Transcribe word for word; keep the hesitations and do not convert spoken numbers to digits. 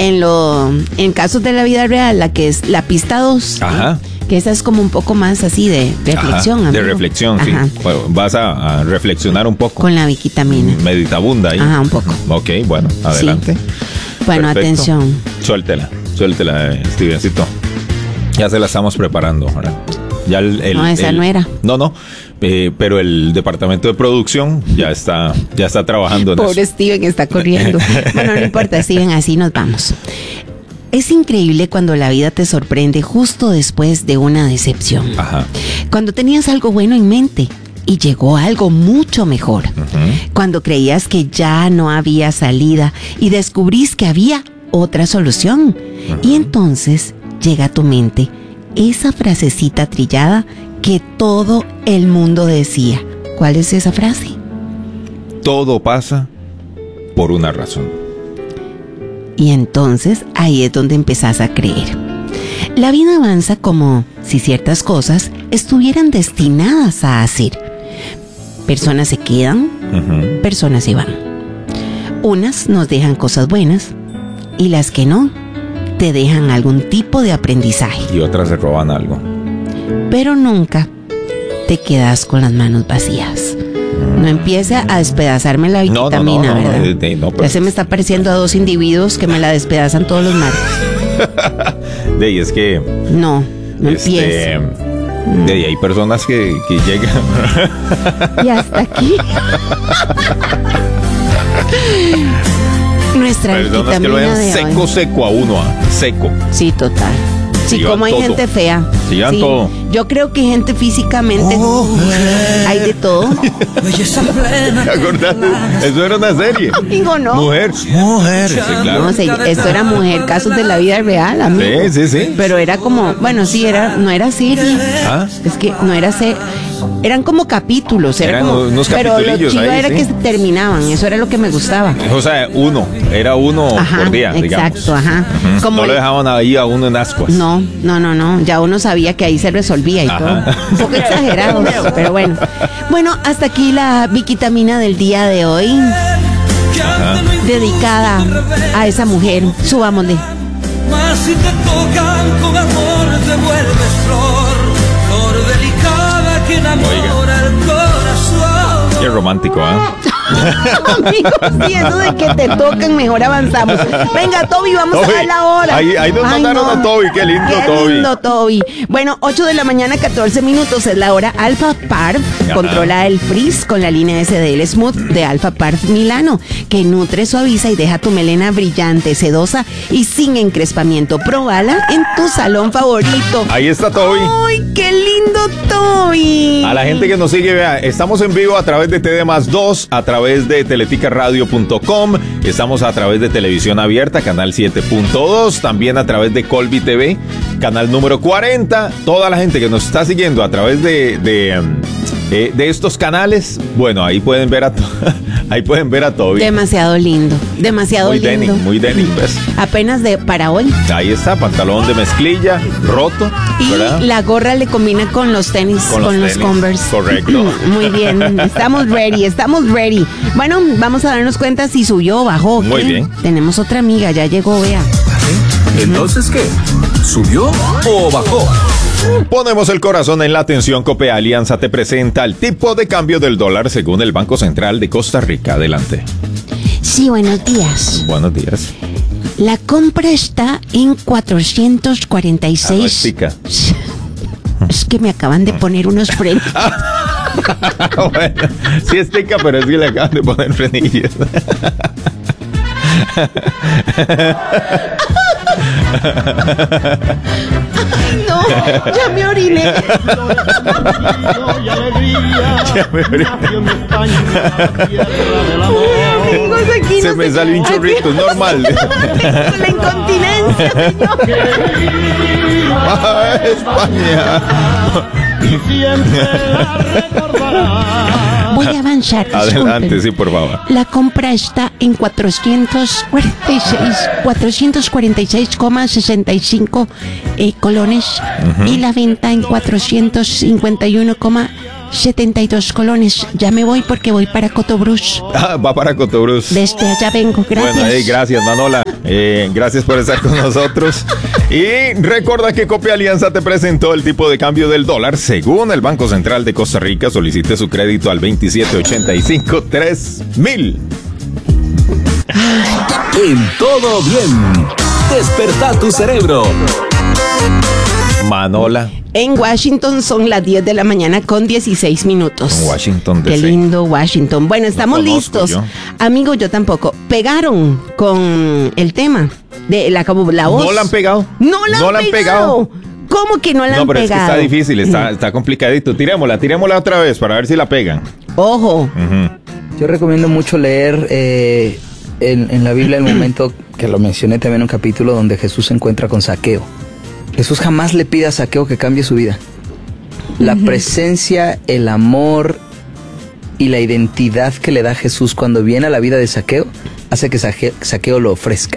en lo en casos de la vida real, la que es la pista dos. Ajá. Que esa es como un poco más así de reflexión. Ajá, de reflexión, Ajá. sí. Bueno, vas a, a reflexionar un poco. Con la vitamina. Meditabunda ahí. Ajá, un poco. Ok, bueno, adelante. Sí. Bueno, perfecto. atención. Suéltela, suéltela, Stevencito. Ya se la estamos preparando, ¿verdad? Ya el, el, no, esa el, no era. No, no, eh, pero el departamento de producción ya está, ya está trabajando en Pobre eso. Steven está corriendo. Bueno, no importa, Steven, así nos vamos. Es increíble cuando la vida te sorprende justo después de una decepción. Ajá. Cuando tenías algo bueno en mente y llegó algo mucho mejor. Uh-huh. Cuando creías que ya no había salida y descubrís que había otra solución. Uh-huh. Y entonces llega a tu mente esa frasecita trillada que todo el mundo decía. ¿Cuál es esa frase? Todo pasa por una razón. Y entonces ahí es donde empezás a creer. La vida avanza como si ciertas cosas estuvieran destinadas a hacer. Personas se quedan, uh-huh. personas se van. Unas nos dejan cosas buenas y las que no te dejan algún tipo de aprendizaje. Y otras se roban algo. Pero nunca te quedas con las manos vacías. No empiece a despedazarme la vitamina, no, no, no, ¿verdad? No, de, no, pues. Ya se me está pareciendo a dos individuos que me la despedazan todos los martes. De ahí es que... No, no este, empiece. De ahí hay personas que, que llegan... Y hasta aquí. Nuestra personas que lo vitamina dejan de seco, hoy. seco a uno, ¿ah? Seco. Sí, total. Sí, Sigan como hay todo. gente fea. Sigan sí. todo. Yo creo que gente físicamente Oh, hay de todo. ¿Te acordás? Eso era una serie. Digo, no. Mujer. Mujer. Sí, claro. No sé, esto era mujer, casos de la vida real, amigo. Sí, sí, sí. Pero era como, bueno, sí, era, no era serie. ¿Ah? Es que no era serie. Eran como capítulos, era Eran como, unos pero lo capitulillos chido ahí, era sí. que se terminaban, eso era lo que me gustaba. O sea, uno. Era uno Ajá, por día, digamos. exacto, ajá. Uh-huh. Como no lo el- dejaban ahí a uno en ascuas. No, no, no, no. Ya uno sabía que ahí se resolvía y Ajá. todo. Un poco exagerado, pero bueno. Bueno, hasta aquí la vitamina del día de hoy. Ajá. Dedicada a esa mujer. Subámosle. Mas si te tocan con amor te vuelves flor, flor delicada que enamora el corazón. Qué romántico, ¿ah? ¿eh? Amigos, y eso de que te tocan, mejor avanzamos. Venga, Toby, vamos Toby, a ver la hora. ahí- ahí nos mandaron a Toby, qué lindo, Qué Toby. lindo, Toby. Bueno, ocho de la mañana, catorce minutos, es la hora Alpha Parf. Ajá. Controla el frizz con la línea S D L Smooth de Alpha Parf Milano, que nutre, suaviza y deja tu melena brillante, sedosa y sin encrespamiento. Probala en tu salón favorito. Ahí está Toby. ¡Ay, qué lindo, Toby! A la gente que nos sigue, vea, estamos en vivo a través de T D más dos, a través de teletica radio punto com, estamos a través de Televisión Abierta, canal siete punto dos, también a través de Colby T V, canal número cuarenta. Toda la gente que nos está siguiendo a través de, de, um, eh, de estos canales, bueno, ahí pueden ver a, to- ahí pueden ver a Toby. Demasiado lindo, demasiado Muy lindo. denim, muy denim, pues. Apenas de para hoy. Ahí está, pantalón de mezclilla, roto, Y ¿verdad? la gorra le combina con los tenis, Con con, los los, tenis, Converse. correcto. Muy bien, estamos ready, estamos ready. Bueno, vamos a darnos cuenta si subió o bajó. Muy ¿qué? bien. Tenemos otra amiga, ya llegó, vea. ¿Entonces qué? ¿Subió o bajó? Ponemos el corazón en la atención. Cope Alianza te presenta el tipo de cambio del dólar según el Banco Central de Costa Rica. Adelante. Sí, buenos días. Buenos días. La compra está en cuatrocientos cuarenta y Ah, no seis. explica. Es que me acaban de poner unos frenos. Bueno, sí explica, pero es que le acaban de poner frenillos. No, ya me oriné. Ya me oriné. Amigos, aquí Se no me sé- salió un aquí- chorrito, es normal. La incontinencia, señor. ¡Ah, España! Voy a avanzar. Adelante, disculpen. sí, por favor. La compra está en cuatrocientos cuarenta y seis, cuatrocientos cuarenta y seis coma sesenta y cinco eh, colones y la venta en cuatrocientos cincuenta y uno coma setenta y dos colones. Ya me voy porque voy para Cotobruz. Ah, va para Cotobruz. Desde allá vengo. Gracias. Bueno, hey, gracias, Manola. Eh, gracias por estar con nosotros. Y recuerda que Copia Alianza te presentó el tipo de cambio del dólar según el Banco Central de Costa Rica. Solicite su crédito al veintisiete ochenta y cinco tres mil. En todo bien. Despertá tu cerebro. Manola. En Washington son las diez de la mañana con dieciséis minutos. Washington, D C. Qué lindo Washington. Bueno, estamos No conozco listos. yo. Amigo, yo tampoco. Pegaron con el tema de la, la voz. ¿No la han pegado? No la ¿No han la han pegado. ¿Cómo que no la No, han pero pegado? es que está difícil, está, está complicadito. Tirémosla, tirémosla otra vez para ver si la pegan. Ojo. Ujú. Yo recomiendo mucho leer eh, en, en la Biblia el momento que lo mencioné también en un capítulo donde Jesús se encuentra con Zaqueo. Jesús jamás le pide a Zaqueo que cambie su vida. La uh-huh. presencia, el amor y la identidad que le da Jesús cuando viene a la vida de Zaqueo hace que Zaqueo, Zaqueo lo ofrezca.